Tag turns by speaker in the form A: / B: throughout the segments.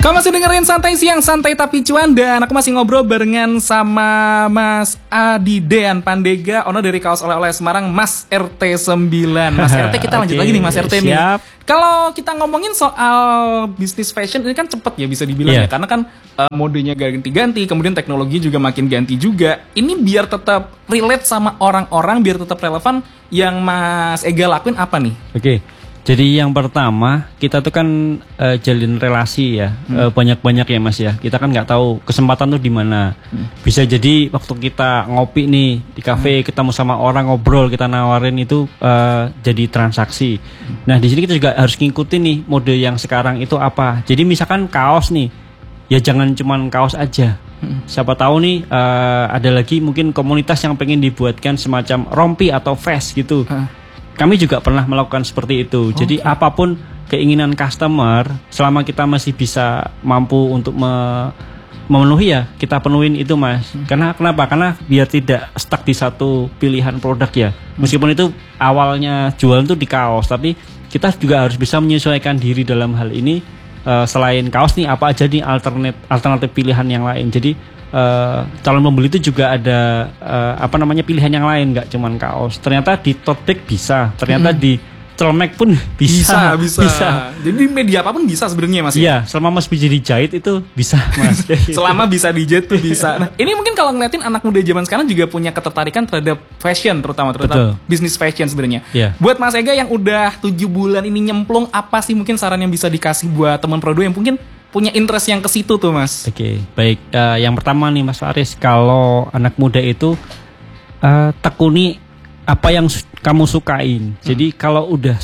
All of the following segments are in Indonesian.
A: Kamu masih dengerin Santai Siang, Santai Tapi Cuan. Dan aku masih ngobrol barengan sama Mas Adi Dean Pandega, owner dari Kaos Oleh-oleh Semarang, Mas RT 9. Mas RT, kita lanjut lagi nih Mas RT nih. Kalau kita ngomongin soal bisnis fashion, ini kan cepet ya bisa dibilang ya. Karena kan modenya ganti-ganti, kemudian teknologi juga makin ganti juga. Ini biar tetap relate sama orang-orang, biar tetap relevan, yang Mas Ega lakuin apa nih?
B: Jadi yang pertama, kita tuh kan jalin relasi ya, banyak-banyak ya Mas ya. Kita kan nggak tahu kesempatan tuh di mana. Bisa jadi waktu kita ngopi nih di kafe, ketemu sama orang, ngobrol, kita nawarin itu jadi transaksi. Nah di sini kita juga harus ngikutin nih mode yang sekarang itu apa. Jadi misalkan kaos nih, ya jangan cuman kaos aja. Siapa tahu nih ada lagi mungkin komunitas yang pengen dibuatkan semacam rompi atau vest gitu. Kami juga pernah melakukan seperti itu. Jadi apapun keinginan customer, selama kita masih bisa mampu untuk memenuhi ya, kita penuhin itu Mas. Karena kenapa? Karena biar tidak stuck di satu pilihan produk ya. Meskipun itu awalnya jualan tuh di kaos, tapi kita juga harus bisa menyesuaikan diri dalam hal ini. Selain kaos nih, apa aja nih alternatif pilihan yang lain. Jadi calon pembeli itu juga ada pilihan yang lain, nggak cuman kaos. Ternyata di tote bag bisa, ternyata di celmek pun bisa.
A: Jadi media apapun bisa sebenarnya Mas.
B: Iya, selama Mas bisa dijahit itu bisa Mas.
A: Selama bisa dijahit tuh bisa. Nah, ini mungkin kalau ngeliatin anak muda zaman sekarang juga punya ketertarikan terhadap fashion, terutama bisnis fashion sebenarnya. Buat Mas Ega yang udah 7 bulan ini nyemplung, apa sih mungkin saran yang bisa dikasih buat teman Prodo yang mungkin punya interest yang ke situ tuh Mas?
B: Baik. Yang pertama nih Mas Faris, kalau anak muda itu tekuni apa yang kamu sukain. Jadi kalau udah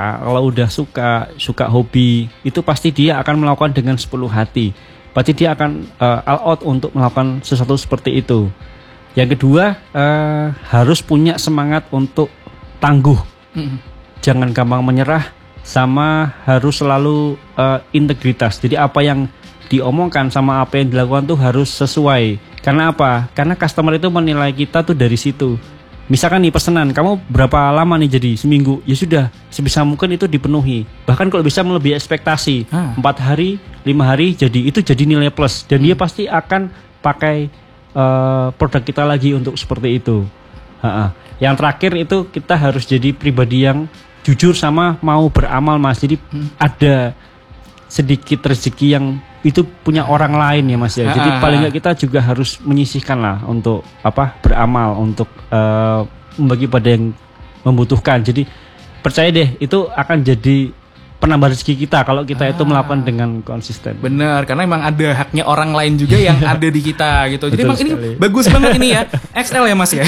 B: suka hobi, itu pasti dia akan melakukan dengan sepenuh hati. Pasti dia akan all out untuk melakukan sesuatu seperti itu. Yang kedua, harus punya semangat untuk tangguh. Jangan gampang menyerah, sama harus selalu integritas. Jadi apa yang diomongkan sama apa yang dilakukan tuh harus sesuai. Karena apa? Karena customer itu menilai kita tuh dari situ. Misalkan nih pesanan, kamu berapa lama nih jadi? Seminggu? Ya sudah, sebisa mungkin itu dipenuhi. Bahkan kalau bisa melebihi ekspektasi, 4 hari, 5 hari, itu jadi nilai plus. Dan dia pasti akan pakai produk kita lagi untuk seperti itu. Yang terakhir itu kita harus jadi pribadi yang jujur sama mau beramal Mas. Jadi ada sedikit rezeki yang itu punya orang lain ya Mas ya. Jadi paling nggak kita juga harus menyisihkan lah untuk beramal, untuk membagi pada yang membutuhkan. Jadi percaya deh itu akan jadi penambah rezeki kita kalau kita itu melakukan dengan konsisten.
A: Bener, karena emang ada haknya orang lain juga yang ada di kita gitu. Jadi emang ini bagus banget ini ya. XL ya Mas ya.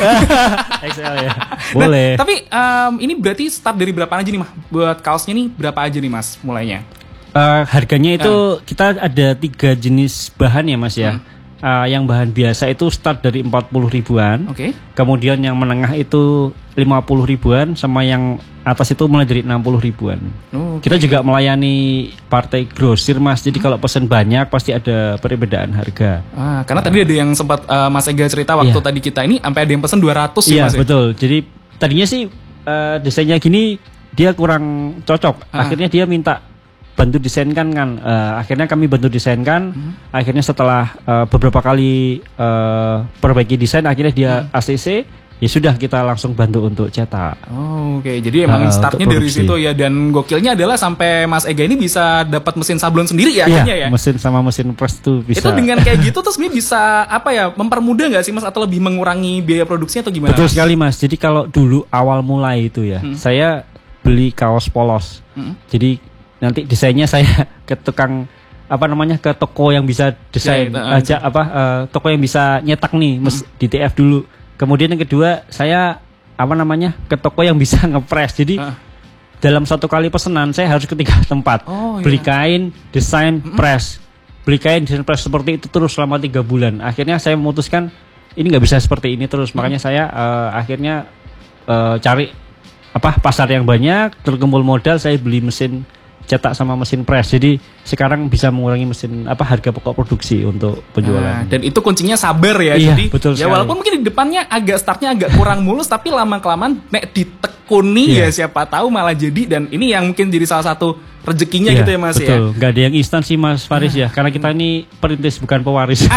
B: XL ya. Boleh.
A: Nah, tapi ini berarti start dari berapa aja nih Mas? Buat kaosnya nih berapa aja nih Mas mulainya?
B: Harganya itu kita ada 3 jenis bahan ya Mas ya. Yang bahan biasa itu start dari 40 ribuan. Kemudian yang menengah itu 50 ribuan, sama yang atas itu mulai dari 60 ribuan. Kita juga melayani partai grosir Mas. Jadi kalau pesan banyak pasti ada perbedaan harga.
A: Karena tadi ada yang sempat Mas Ega cerita waktu tadi kita ini sampai ada yang pesan 200 sih Mas.
B: Iya betul. Jadi tadinya sih desainnya gini dia kurang cocok. Akhirnya dia minta bantu desainkan kan. Akhirnya kami bantu desainkan. Akhirnya setelah beberapa kali perbaiki desain, akhirnya dia ACC. Ya sudah, kita langsung bantu untuk cetak.
A: Jadi emang startnya dari situ ya. Dan gokilnya adalah sampai Mas Ega ini bisa dapat mesin sablon sendiri ya akhirnya ya.
B: Mesin sama mesin press tuh bisa.
A: Itu dengan kayak gitu terus sebenarnya bisa mempermudah nggak sih Mas, atau lebih mengurangi biaya produksinya atau gimana?
B: Betul sekali Mas. Jadi kalau dulu awal mulai itu ya, saya beli kaos polos. Jadi nanti desainnya saya ke tukang ke toko yang bisa desain toko yang bisa nyetak nih di TF dulu. Kemudian yang kedua saya ke toko yang bisa ngepres. Jadi dalam satu kali pesanan saya harus ke 3 tempat. Beli kain, desain, press. Beli kain, desain, press seperti itu terus selama 3 bulan. Akhirnya saya memutuskan ini nggak bisa seperti ini terus. Makanya saya akhirnya cari pasar yang banyak, terkumpul modal, saya beli mesin cetak sama mesin press. Jadi sekarang bisa mengurangi harga pokok produksi untuk penjualan.
A: Dan itu kuncinya sabar ya. Jadi betul ya sekali. Walaupun mungkin di depannya startnya agak kurang mulus, tapi lama kelamaan nek ditekuni ya siapa tahu malah jadi. Dan ini yang mungkin jadi salah satu rezekinya
B: Iya,
A: gitu ya Mas
B: betul.
A: ya.
B: Nggak ada yang instan sih Mas Faris ya, karena kita ini perintis bukan pewaris.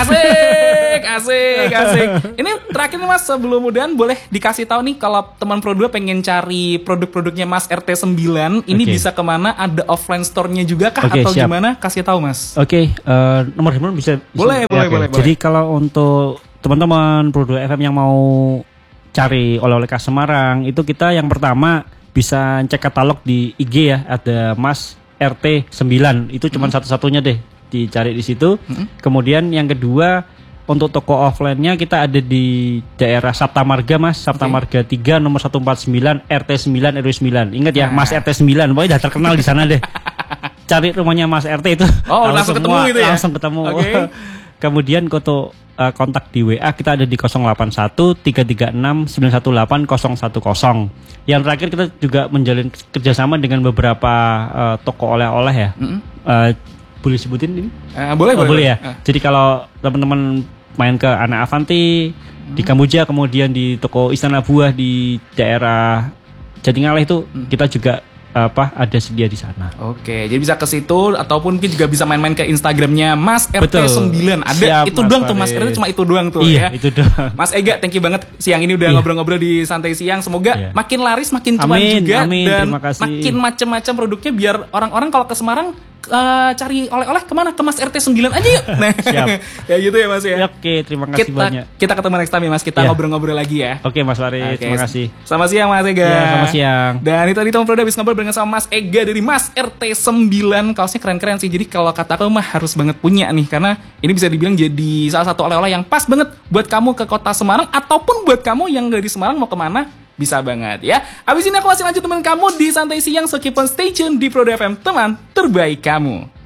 A: Asik. Ini terakhir nih Mas, sebelum mudahan boleh dikasih tahu nih kalau teman Pro 2 pengen cari produk-produknya Mas RT9, ini
B: Oke.
A: bisa kemana? Ada offline store-nya juga kah
B: Oke,
A: atau
B: siap.
A: gimana? Kasih tahu Mas.
B: Oke, nomor handphone bisa.
A: Boleh.
B: Jadi kalau untuk teman-teman Pro 2 FM yang mau cari oleh-oleh khas Semarang, itu kita yang pertama bisa cek katalog di IG ya, ada Mas RT9. Itu cuma satu-satunya deh, dicari di situ. Kemudian yang kedua, untuk toko offline-nya kita ada di daerah Sabta Marga Mas, Sabta Marga 3 nomor 149 RT9 RW9. Ingat ya, Mas RT9, pokoknya udah terkenal di sana deh. Cari rumahnya Mas RT itu.
A: Oh, langsung ketemu gitu ya?
B: Langsung ketemu.
A: Oke.
B: Kemudian untuk kontak di WA kita ada di 081 336 918 010. Yang terakhir kita juga menjalin kerjasama dengan beberapa toko oleh-oleh ya. Boleh sebutin ini?
A: Boleh.
B: Ya. Jadi kalau teman-teman main ke Anak Avanti di Kamboja, kemudian di toko Istana Buah di daerah Jatingaleh itu kita juga ada sedia di sana.
A: Oke, jadi bisa ke situ ataupun mungkin juga bisa main-main ke Instagramnya Mas
B: Betul.
A: RT9. Ada
B: Siap,
A: itu
B: Mas
A: doang tuh Mas
B: Faris.
A: RT, cuma itu doang tuh
B: Iya,
A: ya.
B: itu doang.
A: Mas Ega, thank you banget siang ini udah ngobrol-ngobrol di Santai Siang. Semoga
B: Iya.
A: makin laris, makin cuan
B: Amin,
A: juga
B: amin,
A: dan
B: terima kasih.
A: makin macam-macam produknya biar orang-orang kalau ke Semarang cari oleh-oleh kemana? Ke Mas RT9 aja yuk. Nah,
B: Siap.
A: ya gitu ya Mas ya.
B: Oke, terima kasih banyak.
A: Kita ketemu next time ya Mas. Kita
B: Iya.
A: ngobrol-ngobrol lagi ya.
B: Oke, Mas Faris,
A: Oke,
B: terima kasih.
A: Selamat siang Mas Ega.
B: Ya, selamat siang.
A: Dan itu tadi teman Pro habis ngobrol dengan sama Mas Ega dari Mas RT9. Kaosnya keren-keren sih. Jadi kalau kata aku mah harus banget punya nih, karena ini bisa dibilang jadi salah satu oleh-oleh yang pas banget buat kamu ke kota Semarang ataupun buat kamu yang dari Semarang mau kemana. Bisa banget ya. Abis ini aku masih lanjut teman kamu di Santai Siang. So keep on stay tune di Pro FM, teman terbaik kamu.